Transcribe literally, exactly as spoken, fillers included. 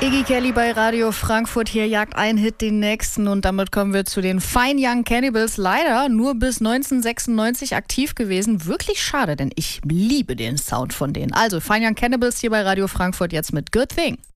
Iggy Kelly bei Radio Frankfurt. Hier jagt ein Hit den nächsten und damit kommen wir zu den Fine Young Cannibals. Leider nur bis neunzehnhundertsechsundneunzig aktiv gewesen. Wirklich schade, denn ich liebe den Sound von denen. Also Fine Young Cannibals hier bei Radio Frankfurt jetzt mit Good Thing.